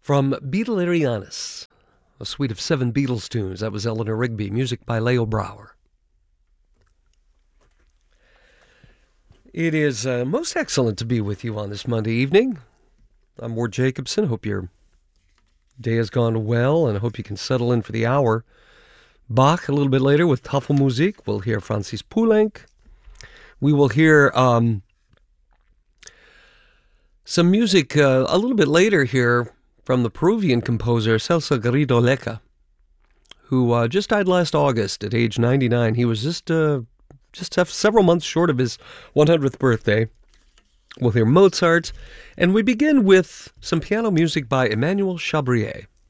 From Beatlerianus, a suite of 7 Beatles tunes. That was Eleanor Rigby, music by Leo Brouwer. It is most excellent to be with you on this Monday evening. I'm Ward Jacobson. Hope your day has gone well, and I hope you can settle in for the hour. Bach a little bit later with Tafelmusik. We'll hear Francis Poulenc. We will hear some music a little bit later here from the Peruvian composer Celso Garrido Leca, who just died last August at age 99. He was just several months short of his 100th birthday. We'll hear Mozart, and we begin with some piano music by Emmanuel Chabrier.